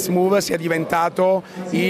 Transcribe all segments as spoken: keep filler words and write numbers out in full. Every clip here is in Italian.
Let's Move sia diventato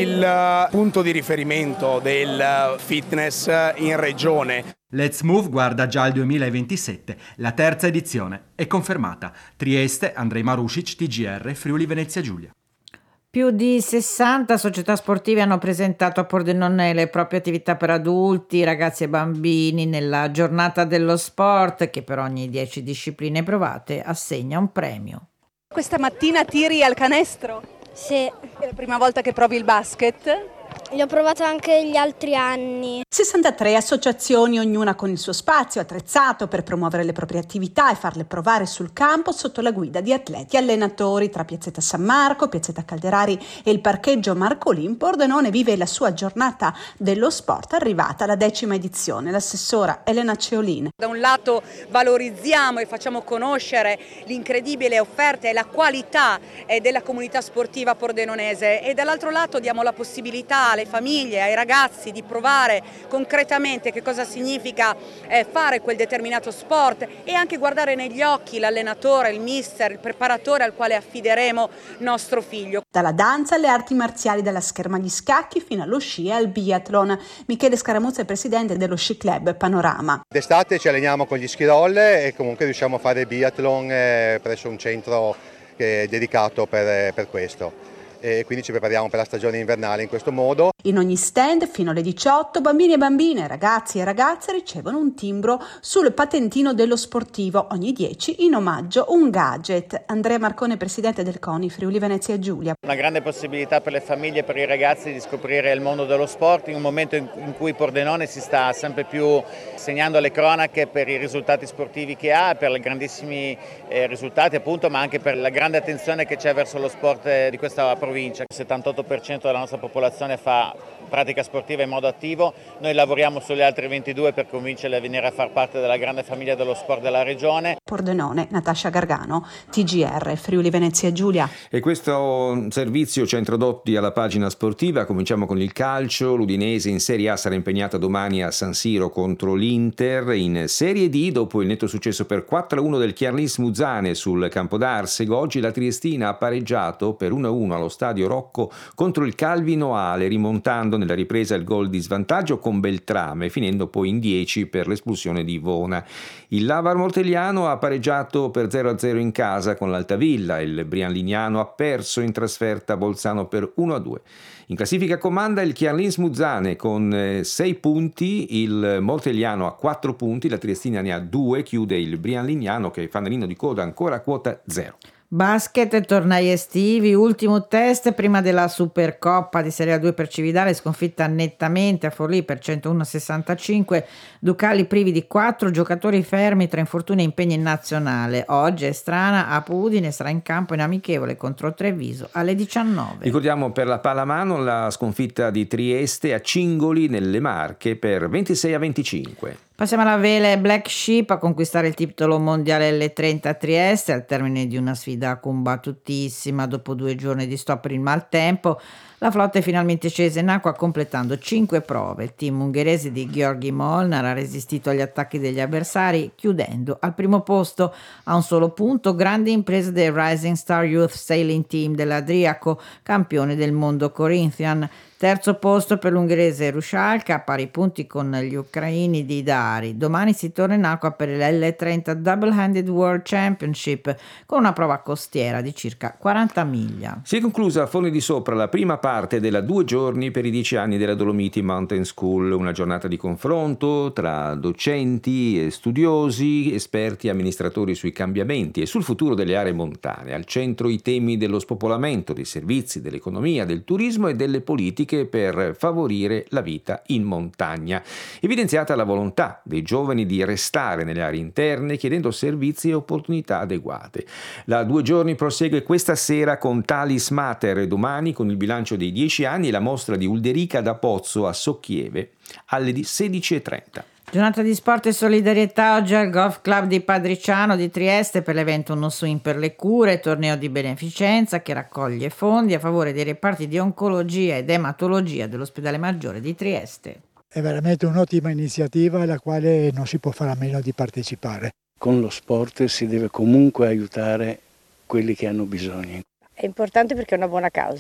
il punto di riferimento del fitness in regione. Let's Move guarda già al duemilaventisette, la terza edizione è confermata. Trieste, Andrej Marušić, T G R, Friuli Venezia Giulia. Più di sessanta società sportive hanno presentato a Pordenone le proprie attività per adulti, ragazzi e bambini nella giornata dello sport, che per ogni dieci discipline provate assegna un premio. Questa mattina tiri al canestro? Sì. È la prima volta che provi il basket? L'ho provato anche gli altri anni. sessantatré associazioni, ognuna con il suo spazio attrezzato per promuovere le proprie attività e farle provare sul campo sotto la guida di atleti e allenatori. Tra Piazzetta San Marco, Piazzetta Calderari e il parcheggio Marcolin, Pordenone vive la sua giornata dello sport, arrivata alla decima edizione. L'assessora Elena Ceolin. Da un lato valorizziamo e facciamo conoscere l'incredibile offerta e la qualità della comunità sportiva pordenonese e dall'altro lato diamo la possibilità alle famiglie, ai ragazzi di provare concretamente che cosa significa eh, fare quel determinato sport e anche guardare negli occhi l'allenatore, il mister, il preparatore al quale affideremo nostro figlio. Dalla danza alle arti marziali, dalla scherma agli scacchi fino allo sci e al biathlon. Michele Scaramuzza è presidente dello Sci Club Panorama. D'estate ci alleniamo con gli ski roll e comunque riusciamo a fare biathlon eh, presso un centro che è dedicato per, per questo. E quindi ci prepariamo per la stagione invernale in questo modo. In ogni stand fino alle diciotto bambini e bambine, ragazzi e ragazze ricevono un timbro sul patentino dello sportivo, ogni dieci in omaggio un gadget. Andrea Marcone, presidente del CONI Friuli Venezia Giulia. Una grande possibilità per le famiglie e per i ragazzi di scoprire il mondo dello sport in un momento in cui Pordenone si sta sempre più segnando le cronache per i risultati sportivi che ha, per i grandissimi eh, risultati appunto, ma anche per la grande attenzione che c'è verso lo sport eh, di questa provincia. Il settantotto per cento della nostra popolazione fa pratica sportiva in modo attivo, noi lavoriamo sulle altre ventidue per convincerle a venire a far parte della grande famiglia dello sport della regione. Pordenone, Natascia Gargano, T G R, Friuli Venezia Giulia. E questo servizio ci ha introdotti alla pagina sportiva. Cominciamo con il calcio. L'Udinese in Serie A sarà impegnata domani a San Siro contro l'Inter. In Serie D, dopo il netto successo per quattro a uno del Chiarlis Muzzane sul campo d'Arsego, oggi la Triestina ha pareggiato per uno a uno allo stadio Rocco contro il Calvino Ale, rimontando nella ripresa il gol di svantaggio con Beltrame, finendo poi in dieci per l'espulsione di Ivona. Il Lavar Mortegliano ha pareggiato per zero a zero in casa con l'Altavilla, il Brianlignano ha perso in trasferta a Bolzano per uno a due. In classifica comanda il Chiarlins Muzzane con sei punti, il Mortegliano ha quattro punti, la Triestina ne ha due, chiude il Brianlignano che è fanalino di coda ancora a quota zero. Basket, tornei estivi, ultimo test prima della Supercoppa di Serie A due per Cividale, sconfitta nettamente a Forlì per centouno a sessantacinque, Ducali privi di quattro giocatori fermi tra infortuni e impegni in nazionale. Oggi è strana, Apu Udine sarà in campo in amichevole contro Treviso alle diciannove. Ricordiamo per la pallamano la sconfitta di Trieste a Cingoli nelle Marche per ventisei a venticinque. Passiamo alla vela Black Sheep a conquistare il titolo mondiale L trenta a Trieste al termine di una sfida combattutissima. Dopo due giorni di stop per il maltempo, la flotta è finalmente scesa in acqua completando cinque prove. Il team ungherese di Georgi Molnar ha resistito agli attacchi degli avversari, chiudendo al primo posto a un solo punto. Grande impresa del Rising Star Youth Sailing Team dell'Adriaco, campione del mondo Corinthian. Terzo posto per l'ungherese Rushalka, a pari punti con gli ucraini di Dari. Domani si torna in acqua per l'L trenta Double Handed World Championship con una prova costiera di circa quaranta miglia. Si è conclusa a Forni di Sopra la prima parte della due giorni per i dieci anni della Dolomiti Mountain School, una giornata di confronto tra docenti e studiosi, esperti e amministratori sui cambiamenti e sul futuro delle aree montane. Al centro i temi dello spopolamento, dei servizi, dell'economia, del turismo e delle politiche per favorire la vita in montagna. Evidenziata la volontà dei giovani di restare nelle aree interne chiedendo servizi e opportunità adeguate. La due giorni prosegue questa sera con Talis Mater e domani con il bilancio dei dieci anni e la mostra di Ulderica da Pozzo a Socchieve alle sedici e trenta. Giornata di sport e solidarietà oggi al Golf Club di Padriciano di Trieste per l'evento Uno Swing per le cure, torneo di beneficenza che raccoglie fondi a favore dei reparti di oncologia ed ematologia dell'ospedale maggiore di Trieste. È veramente un'ottima iniziativa alla quale non si può fare a meno di partecipare. Con lo sport si deve comunque aiutare quelli che hanno bisogno. È importante perché è una buona causa.